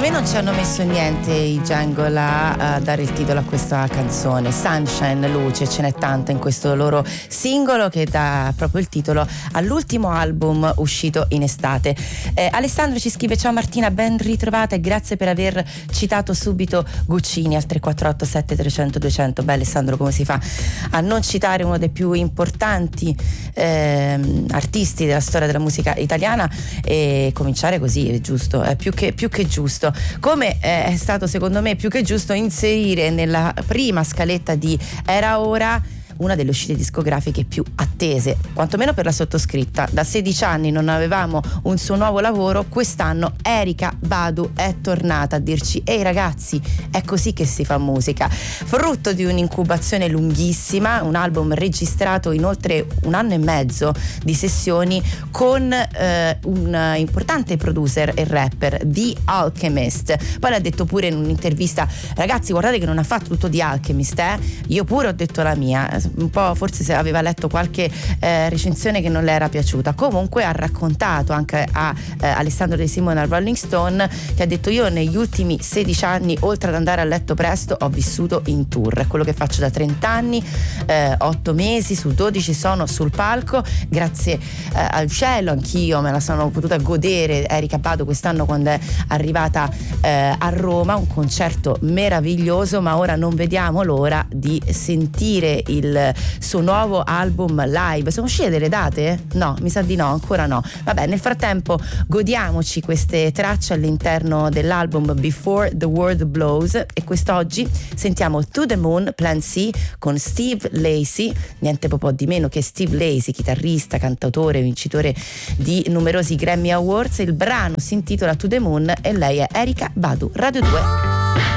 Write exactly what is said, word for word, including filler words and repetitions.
me non ci hanno messo niente i Jungle a, a dare il titolo a questa canzone. Sunshine, luce, ce n'è tanta in questo loro singolo che dà proprio il titolo all'ultimo album uscito in estate. eh, Alessandro ci scrive: ciao Martina, ben ritrovata e grazie per aver citato subito Guccini al tre quattro otto sette trecento duecento. Beh Alessandro, come si fa a non citare uno dei più importanti eh, artisti della storia della musica italiana, e cominciare così è giusto, è più che, più che giusto, come è stato secondo me più che giusto inserire nella prima scaletta di Era Ora una delle uscite discografiche più attese, quantomeno per la sottoscritta. Da sedici anni non avevamo un suo nuovo lavoro, quest'anno Erika Badu è tornata a dirci: ehi ragazzi, è così che si fa musica. Frutto di un'incubazione lunghissima, un album registrato in oltre un anno e mezzo di sessioni con eh, un importante producer e rapper, The Alchemist. Poi l'ha detto pure in un'intervista: ragazzi, guardate che non ha fatto tutto The Alchemist, eh? Io pure ho detto la mia. Un po' forse se aveva letto qualche eh, recensione che non le era piaciuta. Comunque ha raccontato anche a eh, Alessandro De Simone al Rolling Stone, che ha detto: io negli ultimi sedici anni, oltre ad andare a letto presto, ho vissuto in tour, è quello che faccio da trenta anni, eh, otto mesi su dodici sono sul palco, grazie eh, al cielo anch'io me la sono potuta godere Erika Badu quest'anno quando è arrivata eh, a Roma, un concerto meraviglioso, ma ora non vediamo l'ora di sentire il suo nuovo album live. Sono uscite delle date? No, mi sa di no, ancora no. Vabbè, nel frattempo godiamoci queste tracce all'interno dell'album Before the World Blows, e quest'oggi sentiamo To the Moon, Plan C con Steve Lacy, niente po' di meno che Steve Lacy, chitarrista, cantautore, vincitore di numerosi Grammy Awards. Il brano si intitola To the Moon e lei è Erika Badu. Radio due.